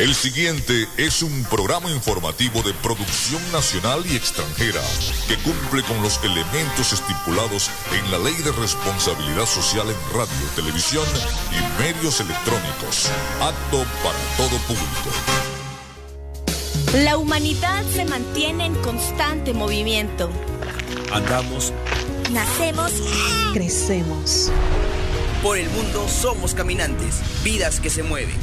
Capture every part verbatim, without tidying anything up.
El siguiente es un programa informativo de producción nacional y extranjera que cumple con los elementos estipulados en la Ley de Responsabilidad Social en Radio, Televisión y Medios Electrónicos. Apto para todo público. La humanidad se mantiene en constante movimiento. Andamos. Nacemos. Crecemos. Por el mundo somos caminantes, vidas que se mueven.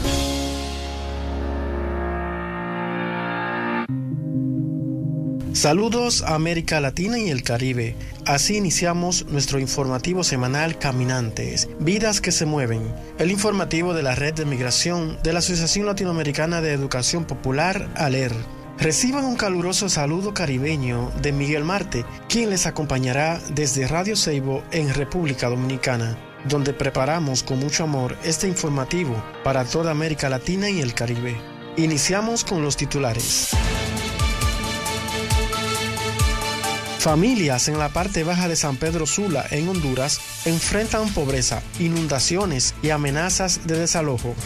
Saludos a América Latina y el Caribe. Así iniciamos nuestro informativo semanal Caminantes, Vidas que se Mueven, el informativo de la Red de Migración de la Asociación Latinoamericana de Educación Popular, ALER. Reciban un caluroso saludo caribeño de Miguel Marte, quien les acompañará desde Radio Ceibo en República Dominicana, donde preparamos con mucho amor este informativo para toda América Latina y el Caribe. Iniciamos con los titulares. Familias en la parte baja de San Pedro Sula, en Honduras, enfrentan pobreza, inundaciones y amenazas de desalojo.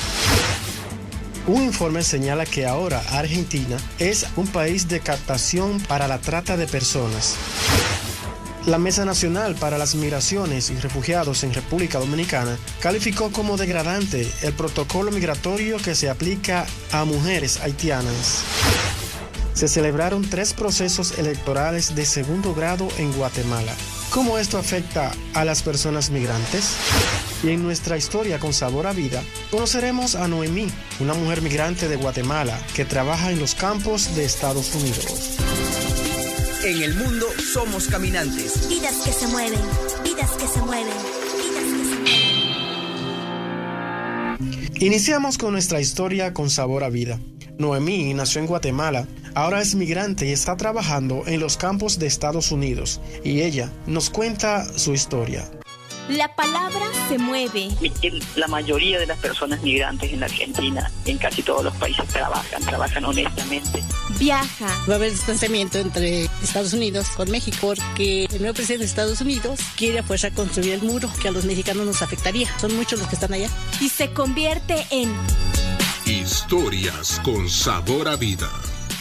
Un informe señala que ahora Argentina es un país de captación para la trata de personas. La Mesa Nacional para las Migraciones y Refugiados en República Dominicana calificó como degradante el protocolo migratorio que se aplica a mujeres haitianas. Se celebraron tres procesos electorales de segundo grado en Guatemala. ¿Cómo esto afecta a las personas migrantes? Y en nuestra historia con sabor a vida, conoceremos a Noemí, una mujer migrante de Guatemala que trabaja en los campos de Estados Unidos. En el mundo somos caminantes. Vidas que se mueven, vidas que se mueven, vidas que se mueven. Iniciamos con nuestra historia con sabor a vida. Noemí nació en Guatemala, ahora es migrante y está trabajando en los campos de Estados Unidos, y ella nos cuenta su historia. La palabra se mueve. La mayoría de las personas migrantes en la Argentina, en casi todos los países, trabajan, trabajan honestamente. Viaja. Va a haber distanciamiento entre Estados Unidos con México porque el nuevo presidente de Estados Unidos quiere a fuerza construir el muro que a los mexicanos nos afectaría. Son muchos los que están allá. Y se convierte en... Historias con sabor a vida.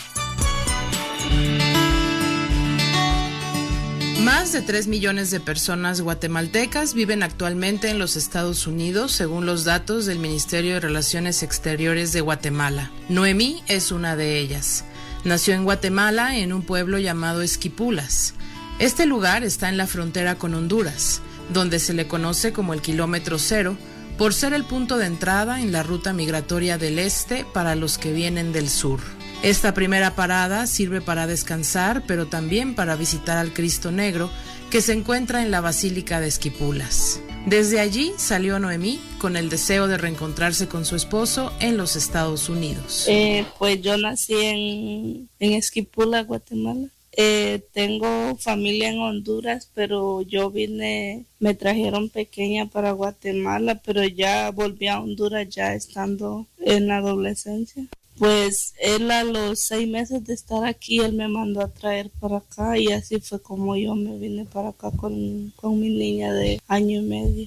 Más de tres millones de personas guatemaltecas viven actualmente en los Estados Unidos, según los datos del Ministerio de Relaciones Exteriores de Guatemala. Noemí es una de ellas. Nació en Guatemala, en un pueblo llamado Esquipulas. Este lugar está en la frontera con Honduras, donde se le conoce como el kilómetro cero, por ser el punto de entrada en la ruta migratoria del este para los que vienen del sur. Esta primera parada sirve para descansar, pero también para visitar al Cristo Negro, que se encuentra en la Basílica de Esquipulas. Desde allí salió Noemí con el deseo de reencontrarse con su esposo en los Estados Unidos. Eh, pues yo nací en, en Esquipulas, Guatemala. Eh, tengo familia en Honduras, pero yo vine, me trajeron pequeña para Guatemala, pero ya volví a Honduras ya estando en la adolescencia. Pues él a los seis meses de estar aquí, él me mandó a traer para acá y así fue como yo me vine para acá con, con mi niña de año y medio.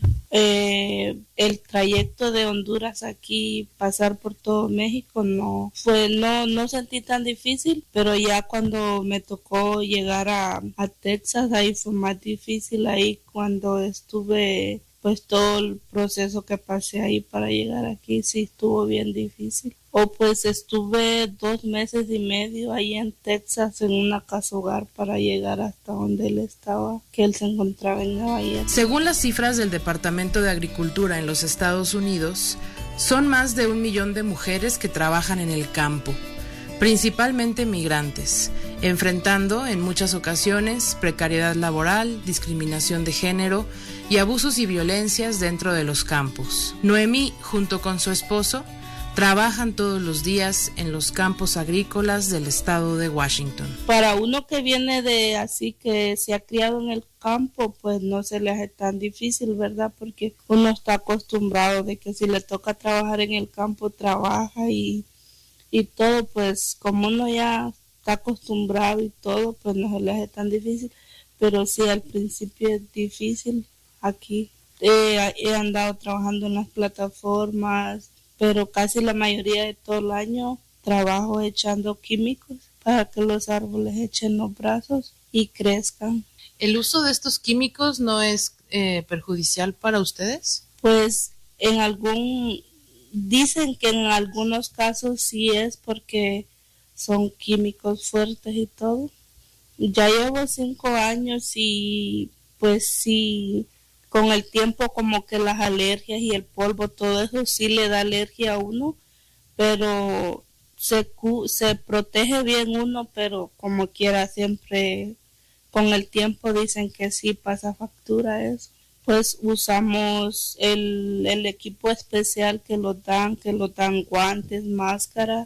Eh, el trayecto de Honduras aquí, pasar por todo México, no fue, no, no sentí tan difícil, pero ya cuando me tocó llegar a, a Texas, ahí fue más difícil, ahí cuando estuve, pues todo el proceso que pasé ahí para llegar aquí, sí estuvo bien difícil. O pues estuve dos meses y medio ahí en Texas en una casa hogar para llegar hasta donde él estaba, que él se encontraba en Nueva York. Según las cifras del Departamento de Agricultura en los Estados Unidos, son más de un millón de mujeres que trabajan en el campo, principalmente migrantes, enfrentando en muchas ocasiones precariedad laboral, discriminación de género y abusos y violencias dentro de los campos. Noemí, junto con su esposo, trabajan todos los días en los campos agrícolas del estado de Washington. Para uno que viene de así, que se ha criado en el campo, pues no se le hace tan difícil, ¿verdad? Porque uno está acostumbrado de que si le toca trabajar en el campo, trabaja y, y todo, pues como uno ya está acostumbrado y todo, pues no se le hace tan difícil. Pero sí, al principio es difícil aquí. Eh, he andado trabajando en las plataformas, pero casi la mayoría de todo el año trabajo echando químicos para que los árboles echen los brazos y crezcan. ¿El uso de estos químicos no es eh, perjudicial para ustedes? Pues en algún, dicen que en algunos casos sí es porque son químicos fuertes y todo. Ya llevo cinco años y pues sí, con el tiempo como que las alergias y el polvo, todo eso sí le da alergia a uno, pero se, se protege bien uno, pero como quiera siempre con el tiempo dicen que sí pasa factura eso. Pues usamos el, el equipo especial que los dan, que los dan guantes, máscara,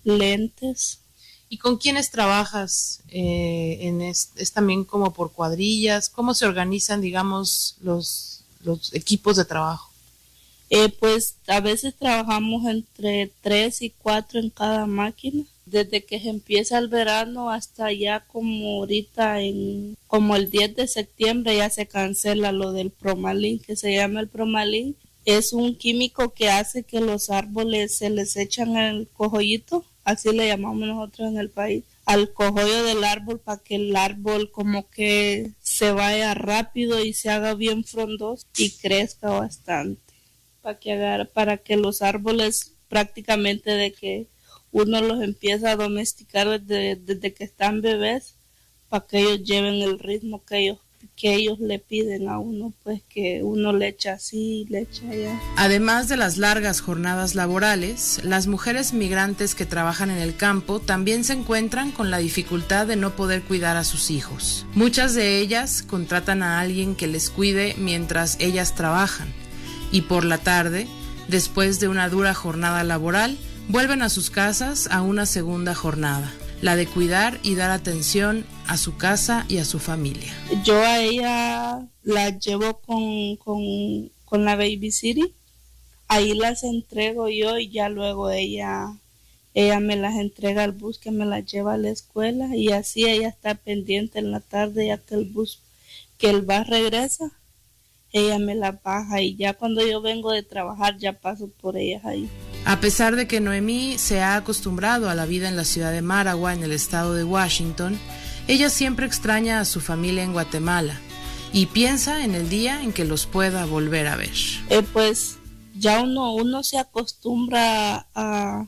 lentes. ¿Y con quiénes trabajas? Eh, en es, ¿Es también como por cuadrillas? ¿Cómo se organizan, digamos, los, los equipos de trabajo? Eh, pues a veces trabajamos entre tres y cuatro en cada máquina. Desde que se empieza el verano hasta ya como ahorita, en como el diez de septiembre ya se cancela lo del Promalin, que se llama el Promalin. Es un químico que hace que los árboles se les echan el cojollito, así le llamamos nosotros en el país, al cogollo del árbol para que el árbol como que se vaya rápido y se haga bien frondoso y crezca bastante. Para que, agarre, para que los árboles prácticamente de que uno los empieza a domesticar desde, desde que están bebés, para que ellos lleven el ritmo que ellos que ellos le piden a uno, pues que uno le echa así, le echa allá. Además de las largas jornadas laborales, las mujeres migrantes que trabajan en el campo también se encuentran con la dificultad de no poder cuidar a sus hijos. Muchas de ellas contratan a alguien que les cuide mientras ellas trabajan, y por la tarde, después de una dura jornada laboral, vuelven a sus casas a una segunda jornada, la de cuidar y dar atención a su casa y a su familia. Yo a ella la llevo con, con, con la Baby City, ahí las entrego yo y ya luego ella, ella me las entrega al bus que me las lleva a la escuela y así ella está pendiente en la tarde ya que el bus, que el bus regresa, ella me la baja y ya cuando yo vengo de trabajar ya paso por ellas ahí. A pesar de que Noemí se ha acostumbrado a la vida en la ciudad de Maragua, en el estado de Washington, ella siempre extraña a su familia en Guatemala y piensa en el día en que los pueda volver a ver. Eh, pues ya uno, uno se acostumbra a,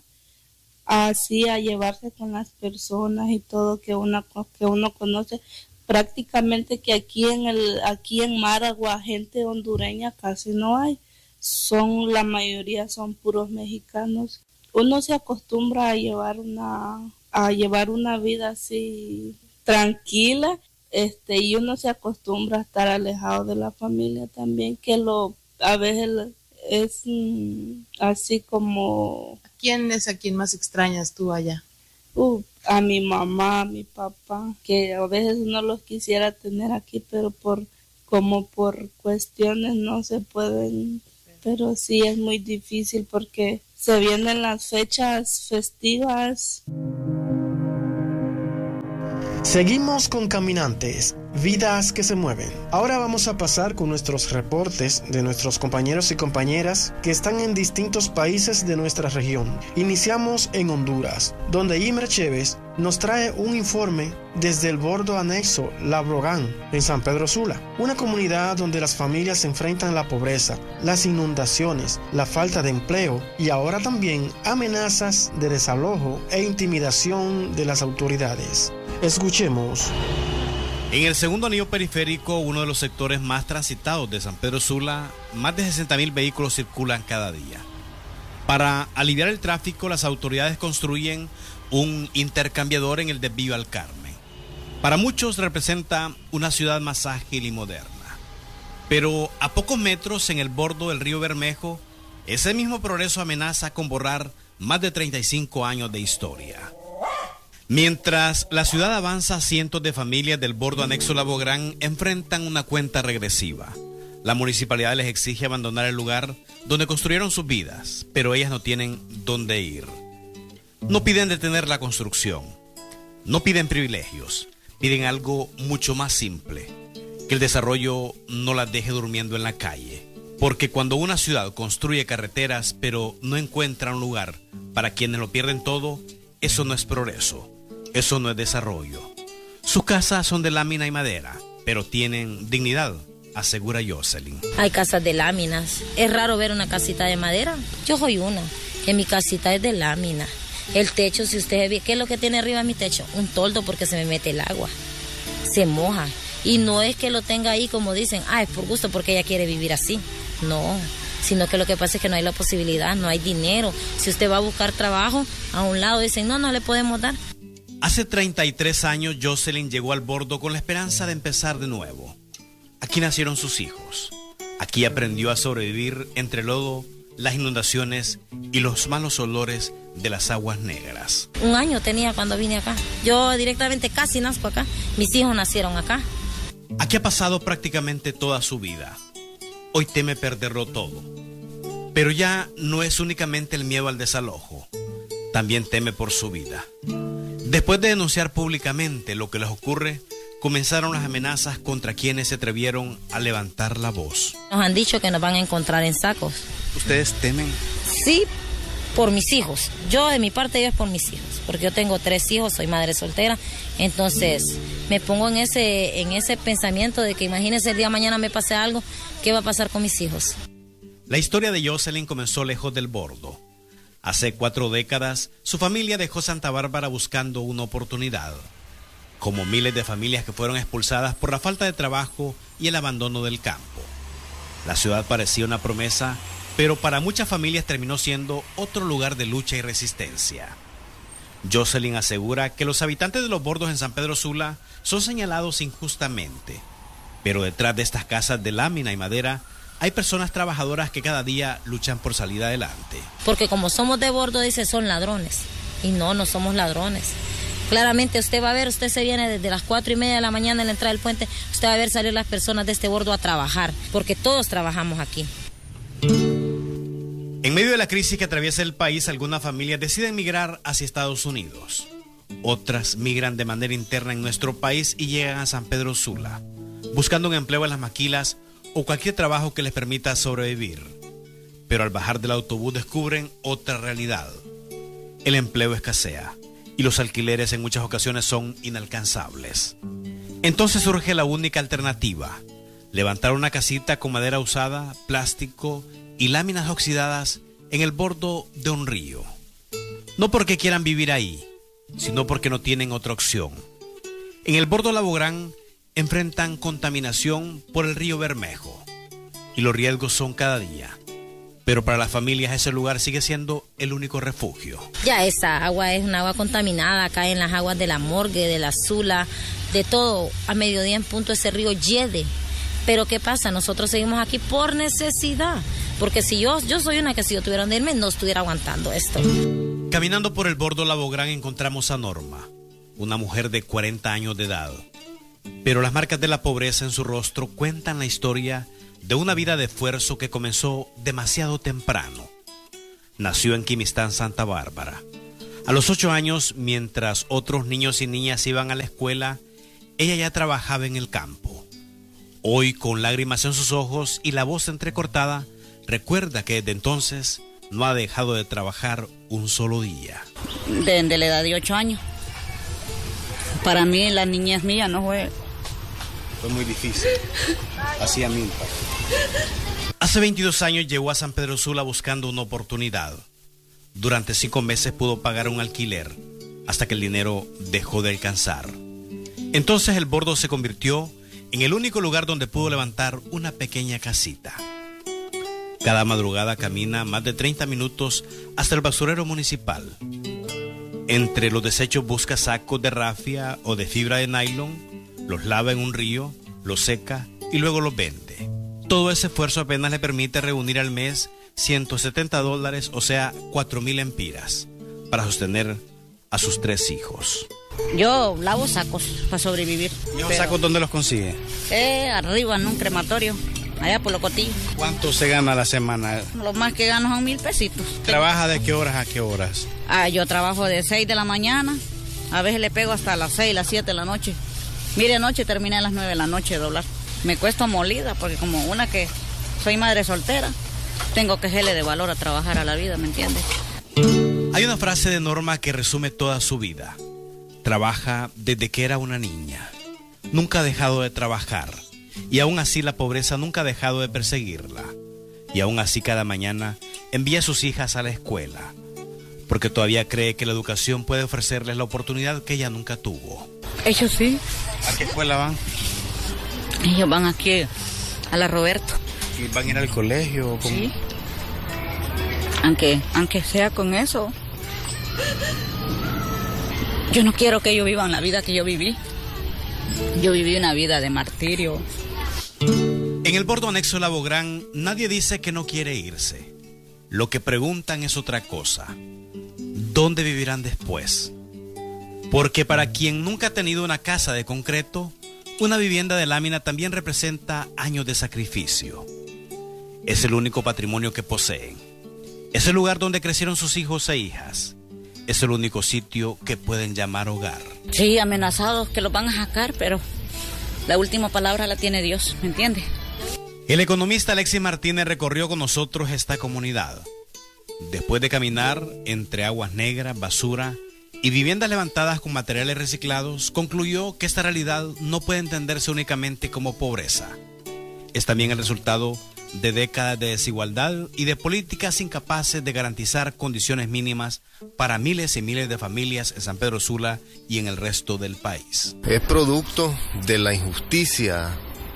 a así a llevarse con las personas y todo que uno, que uno conoce. Prácticamente que aquí en el, aquí en Maragua gente hondureña casi no hay. Son, la mayoría son puros mexicanos. Uno se acostumbra a llevar una, a llevar una vida así tranquila, este, y uno se acostumbra a estar alejado de la familia también, que lo, a veces es mm, así como... ¿Quién es a quien más extrañas tú allá? Uh, a mi mamá, a mi papá, que a veces uno los quisiera tener aquí, pero por, como por cuestiones no se pueden... Pero sí es muy difícil porque se vienen las fechas festivas. Seguimos con Caminantes, vidas que se mueven. Ahora vamos a pasar con nuestros reportes de nuestros compañeros y compañeras que están en distintos países de nuestra región. Iniciamos en Honduras, donde Imer Chévez nos trae un informe desde el bordo anexo La Brogán, en San Pedro Sula, una comunidad donde las familias enfrentan la pobreza, las inundaciones, la falta de empleo y ahora también amenazas de desalojo e intimidación de las autoridades. Escuchemos. En el segundo anillo periférico, uno de los sectores más transitados de San Pedro Sula, más de sesenta mil vehículos circulan cada día. Para aliviar el tráfico, las autoridades construyen un intercambiador en el desvío al Carmen. Para muchos representa una ciudad más ágil y moderna. Pero a pocos metros en el bordo del río Bermejo, ese mismo progreso amenaza con borrar más de treinta y cinco años de historia. Mientras la ciudad avanza, cientos de familias del bordo anexo La Brogán enfrentan una cuenta regresiva. La municipalidad les exige abandonar el lugar donde construyeron sus vidas, pero ellas no tienen dónde ir. No piden detener la construcción, no piden privilegios, piden algo mucho más simple, que el desarrollo no las deje durmiendo en la calle, Porque cuando una ciudad construye carreteras pero no encuentra un lugar para quienes lo pierden todo, eso no es progreso, eso no es desarrollo. Sus casas son de lámina y madera, pero tienen dignidad, asegura Jocelyn. Hay casas de láminas. Es raro ver una casita de madera. Yo soy una, que mi casita es de lámina. El techo, si ustedes ven, ¿qué es lo que tiene arriba mi techo? Un toldo, porque se me mete el agua. Se moja. Y no es que lo tenga ahí como dicen, ah, es por gusto porque ella quiere vivir así. No, sino que lo que pasa es que no hay la posibilidad, no hay dinero. Si usted va a buscar trabajo, a un lado dicen, no, no le podemos dar. Hace treinta y tres años, Jocelyn llegó al Bordo con la esperanza de empezar de nuevo. Aquí nacieron sus hijos. Aquí aprendió a sobrevivir entre lodo, las inundaciones y los malos olores de las aguas negras. Un año tenía cuando vine acá. Yo directamente casi nazco acá. Mis hijos nacieron acá. Aquí ha pasado prácticamente toda su vida. Hoy teme perderlo todo. Pero ya no es únicamente el miedo al desalojo. También teme por su vida. Después de denunciar públicamente lo que les ocurre, comenzaron las amenazas contra quienes se atrevieron a levantar la voz. Nos han dicho que nos van a encontrar en sacos. ¿Ustedes temen? Sí, por mis hijos. Yo de mi parte yo es por mis hijos, porque yo tengo tres hijos, soy madre soltera, entonces me pongo en ese, en ese pensamiento de que imagínense el día de mañana me pase algo, ¿qué va a pasar con mis hijos? La historia de Jocelyn comenzó lejos del Bordo. Hace cuatro décadas, su familia dejó Santa Bárbara buscando una oportunidad, como miles de familias que fueron expulsadas por la falta de trabajo y el abandono del campo. La ciudad parecía una promesa, pero para muchas familias terminó siendo otro lugar de lucha y resistencia. Jocelyn asegura que los habitantes de los Bordos en San Pedro Sula son señalados injustamente, pero detrás de estas casas de lámina y madera hay personas trabajadoras que cada día luchan por salir adelante. Porque como somos de Bordo, dice, son ladrones, y no, no somos ladrones. Claramente usted va a ver, usted se viene desde las cuatro y media de la mañana en la entrada del puente, usted va a ver salir las personas de este Bordo a trabajar, porque todos trabajamos aquí. En medio de la crisis que atraviesa el país, algunas familias deciden migrar hacia Estados Unidos. Otras migran de manera interna en nuestro país y llegan a San Pedro Sula, buscando un empleo en las maquilas o cualquier trabajo que les permita sobrevivir. Pero al bajar del autobús descubren otra realidad. El empleo escasea y los alquileres en muchas ocasiones son inalcanzables. Entonces surge la única alternativa: levantar una casita con madera usada, plástico y láminas oxidadas en el bordo de un río. No porque quieran vivir ahí, sino porque no tienen otra opción. En el Bordo Labográn enfrentan contaminación por el río Bermejo y los riesgos son cada día. Pero para las familias ese lugar sigue siendo el único refugio. Ya esa agua es una agua contaminada, caen las aguas de la Morgue, de la Sula, de todo. A mediodía en punto ese río hiede. Pero ¿qué pasa? Nosotros seguimos aquí por necesidad. Porque si yo, yo soy una que si yo tuviera donde irme no estuviera aguantando esto. Caminando por el Bordo Labográn encontramos a Norma, una mujer de cuarenta años de edad. Pero las marcas de la pobreza en su rostro cuentan la historia de una vida de esfuerzo que comenzó demasiado temprano. Nació en Quimistán, Santa Bárbara. A los ocho años, mientras otros niños y niñas iban a la escuela, ella ya trabajaba en el campo. Hoy, con lágrimas en sus ojos y la voz entrecortada, recuerda que desde entonces no ha dejado de trabajar un solo día. Desde la edad de ocho años. Para mí, la niñez mía no fue... Fue muy difícil. Hacía mil. Hace veintidós años llegó a San Pedro Sula buscando una oportunidad. Durante cinco meses pudo pagar un alquiler, hasta que el dinero dejó de alcanzar. Entonces el Bordo se convirtió en el único lugar donde pudo levantar una pequeña casita. Cada madrugada camina más de treinta minutos hasta el basurero municipal. Entre los desechos busca sacos de rafia o de fibra de nylon, los lava en un río, los seca y luego los vende. Todo ese esfuerzo apenas le permite reunir al mes ciento setenta dólares, o sea, cuatro mil empiras, para sostener a sus tres hijos. Yo lavo sacos para sobrevivir. ¿Y los sacos dónde los consigue? Eh, arriba en un crematorio, allá por Locotillo. ¿Cuánto se gana a la semana? Lo más que gano son mil pesitos. ¿Trabaja de qué horas a qué horas? Ah, yo trabajo de seis de la mañana, a veces le pego hasta las seis, las siete de la noche. Mire, anoche terminé a las nueve de la noche de doblar. Me cuesto molida porque como una que soy madre soltera, tengo que hacerle de valor a trabajar a la vida, ¿me entiendes? Hay una frase de Norma que resume toda su vida. Trabaja desde que era una niña. Nunca ha dejado de trabajar. Y aún así la pobreza nunca ha dejado de perseguirla. Y aún así cada mañana envía a sus hijas a la escuela. Porque todavía cree que la educación puede ofrecerles la oportunidad que ella nunca tuvo. Ellos sí. ¿A qué escuela van? Ellos van aquí a la Roberto. ¿Y van a ir al colegio? ¿Cómo? Sí. Aunque, aunque sea con eso, yo no quiero que ellos vivan la vida que yo viví. Yo viví una vida de martirio. En el bordo anexo La Bográn, nadie dice que no quiere irse. Lo que preguntan es otra cosa. ¿Dónde vivirán después? Porque para quien nunca ha tenido una casa de concreto, una vivienda de lámina también representa años de sacrificio. Es el único patrimonio que poseen. Es el lugar donde crecieron sus hijos e hijas. Es el único sitio que pueden llamar hogar. Sí, amenazados que los van a sacar, pero la última palabra la tiene Dios, ¿me entiendes? El economista Alexis Martínez recorrió con nosotros esta comunidad. Después de caminar entre aguas negras, basura y viviendas levantadas con materiales reciclados, concluyó que esta realidad no puede entenderse únicamente como pobreza. Es también el resultado de décadas de desigualdad y de políticas incapaces de garantizar condiciones mínimas para miles y miles de familias en San Pedro Sula y en el resto del país. Es producto de la injusticia,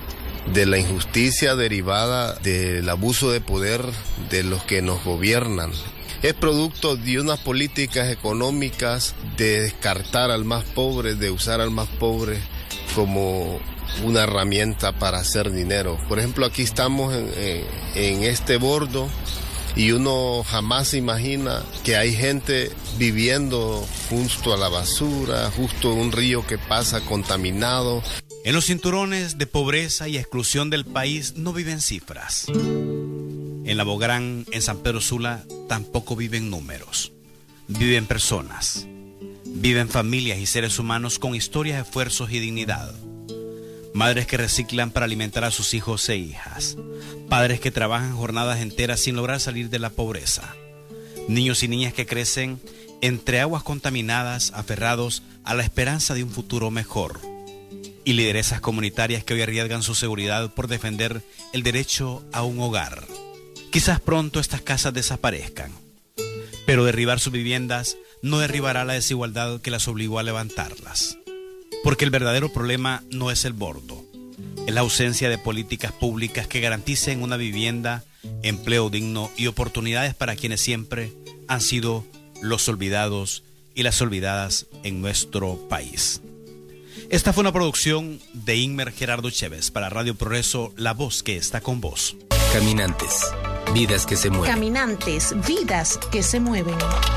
de la injusticia derivada del abuso de poder de los que nos gobiernan. Es producto de unas políticas económicas de descartar al más pobre, de usar al más pobre como una herramienta para hacer dinero. Por ejemplo, aquí estamos en, en, en este bordo y uno jamás se imagina que hay gente viviendo justo a la basura, justo en un río que pasa contaminado. En los cinturones de pobreza y exclusión del país no viven cifras. En La Bográn, en San Pedro Sula, tampoco viven números. Viven personas. Viven familias y seres humanos con historias, esfuerzos y dignidad. Madres que reciclan para alimentar a sus hijos e hijas. Padres que trabajan jornadas enteras sin lograr salir de la pobreza. Niños y niñas que crecen entre aguas contaminadas, aferrados a la esperanza de un futuro mejor. Y lideresas comunitarias que hoy arriesgan su seguridad por defender el derecho a un hogar. Quizás pronto estas casas desaparezcan, pero derribar sus viviendas no derribará la desigualdad que las obligó a levantarlas. Porque el verdadero problema no es el bordo, es la ausencia de políticas públicas que garanticen una vivienda, empleo digno y oportunidades para quienes siempre han sido los olvidados y las olvidadas en nuestro país. Esta fue una producción de Inmer Gerardo Chévez para Radio Progreso, la voz que está con vos. Caminantes, vidas que se mueven. Caminantes, vidas que se mueven.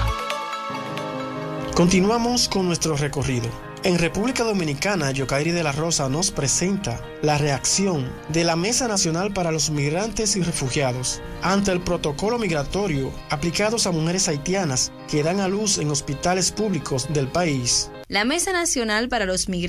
Continuamos con nuestro recorrido. En República Dominicana, Yokairi de la Rosa nos presenta la reacción de la Mesa Nacional para los Migrantes y Refugiados ante el protocolo migratorio aplicados a mujeres haitianas que dan a luz en hospitales públicos del país. La Mesa Nacional para los Migrantes